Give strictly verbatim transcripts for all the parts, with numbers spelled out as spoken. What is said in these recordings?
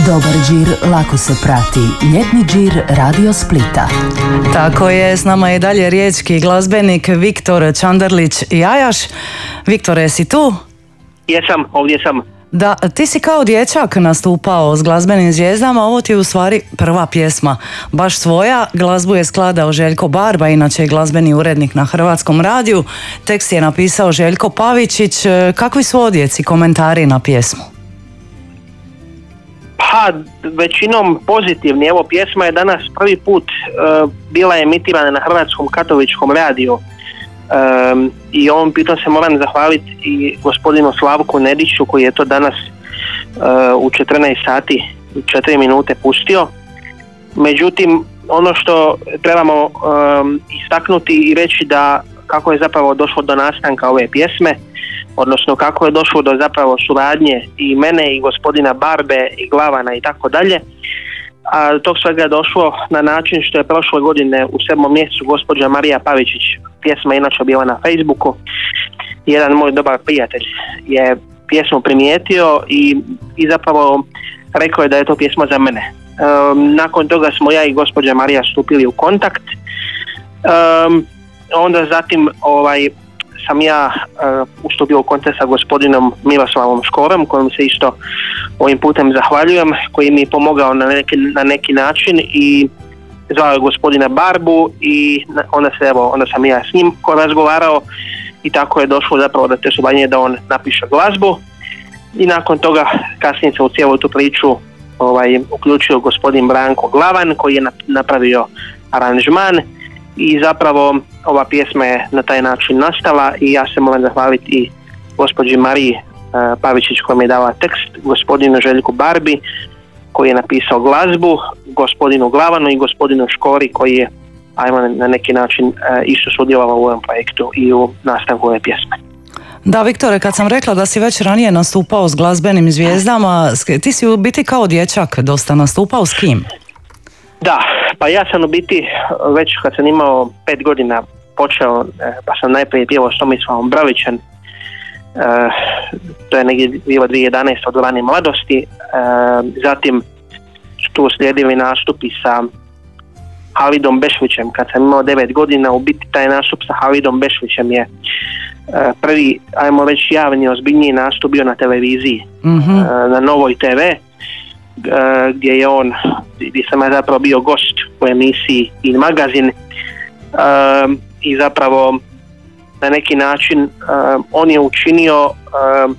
Dobar džir lako se prati. Ljetni džir Radio Splita. Tako je, s nama je dalje riječki glazbenik Viktor Čandarlić-Jajaš. Viktore, jesi tu? Jesam, ovdje sam. Da, ti si kao dječak nastupao s glazbenim zvijezdama, ovo ti je u stvari prva pjesma, baš tvoja. Glazbu je skladao Željko Barba, inače je glazbeni urednik na Hrvatskom radiju. Tekst je napisao Željko Pavičić. Kakvi su odjeci, komentari na pjesmu? Pa, većinom pozitivni. Evo, pjesma je danas prvi put uh, bila emitirana na Hrvatskom katoličkom radiju. Um, I ovom pitom se moram zahvaliti i gospodinu Slavku Nediću koji je to danas uh, u četrnaest sati i četiri minute pustio. Međutim, ono što trebamo um, istaknuti i reći da kako je zapravo došlo do nastanka ove pjesme, odnosno kako je došlo do zapravo suradnje i mene i gospodina Barbe i Glavana i tako dalje. A tog svega je došlo na način što je prošle godine u sedmom mjesecu gospođa Marija Pavičić, pjesma je inače bila na Facebooku, jedan moj dobar prijatelj je pjesmu primijetio i, i zapravo rekao je da je to pjesma za mene. Um, nakon toga smo ja i gospođa Marija stupili u kontakt. Um, onda zatim ovaj sam ja uh, ustupio u kontakt sa gospodinom Miroslavom Škorom, kojim se isto ovim putem zahvaljujem, koji mi je pomogao na neki, na neki način i zvao je gospodina Barbu i onda, se, evo, onda sam ja s njim razgovarao i tako je došlo zapravo do te suradnje da on napiše glazbu i nakon toga kasnije se u cijelu tu priču ovaj, uključio gospodin Branko Glavan koji je napravio aranžman i zapravo ova pjesma je na taj način nastala i ja se moram zahvaliti i gospođi Mariji uh, Pavičić koja mi je dala tekst, gospodinu Željku Barbi koji je napisao glazbu, gospodinu Glavanu i gospodinu Škori koji je ajmo na neki način uh, isto sudjelovao u ovom projektu i u nastanku ove pjesme. Da, Viktore, kad sam rekla da si već ranije nastupao s glazbenim zvijezdama, ti si u biti kao dječak dosta nastupao, s kim? Da, pa ja sam u biti već kad sam imao pet godina počeo, pa sam najprije pjevao s Tomislavom Bralićem, uh, to je negdje bilo dvije tisuće jedanaeste od rane mladosti, uh, zatim tu slijedili nastupi sa Halidom Bešlićem kad sam imao devet godina, u biti taj nastup sa Halidom Bešlićem je uh, prvi, ajmo reći javni, ozbiljniji nastup bio na televiziji, mm-hmm. uh, na Novoj te ve, uh, gdje je on, gdje sam ja zapravo bio gost u emisiji In magazin. Uh, i zapravo na neki način uh, on je učinio uh,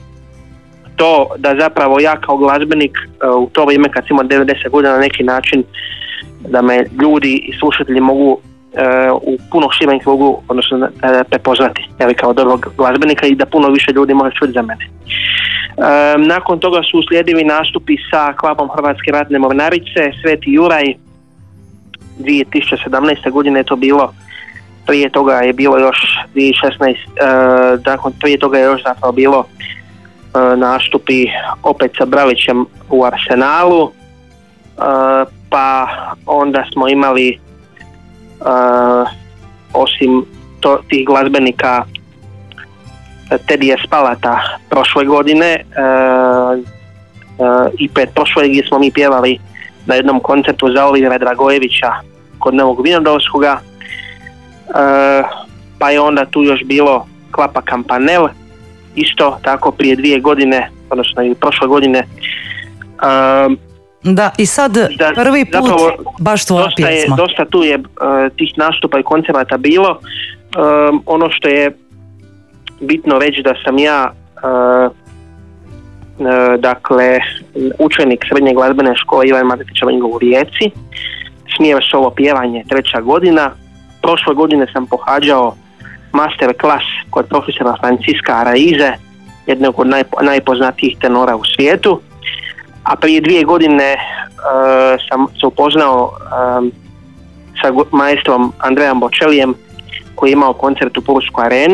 to da zapravo ja kao glazbenik uh, u to vrijeme kad sam imao devedeset godina na neki način da me ljudi i slušatelji mogu uh, u puno širem krugu odnosno uh, prepoznati jeli, kao dobrog glazbenika i da puno više ljudi može čuti za mene. Uh, nakon toga su uslijedili nastupi sa Klapom Hrvatske ratne mornarice, Sveti Juraj, dvije tisuće sedamnaeste godine je to bilo. Prije toga je bilo još dvije tisuće šesnaeste. Uh, dakle, prije toga je još zapravo bilo uh, nastupi opet sa Bralićem u Arsenalu, uh, pa onda smo imali uh, osim to, tih glazbenika Tedija Spalata prošle godine uh, uh, i pred prošle gdje smo mi pjevali na jednom koncertu za Olivera Dragojevića kod Novog Vinodolskoga. Uh, pa je onda tu još bilo Klapa Kampanel isto tako prije dvije godine odnosno i prošle godine. Uh, da i sad da, prvi put zapravo, baš tvoja dosta pjesma je, dosta tu je uh, tih nastupa i koncerata bilo. Uh, ono što je bitno reći da sam ja uh, uh, dakle učenik srednje glazbene škole Ivan Matetića u Rijeci, smjer solo pjevanje treća godina. Prošle godine sam pohađao master klas kod profesora Franciska Araize, jednog od najpo, najpoznatijih tenora u svijetu, a prije dvije godine uh, sam se upoznao um, sa maestrom Andrejem Bočelijem koji je imao koncert u Pulskoj areni.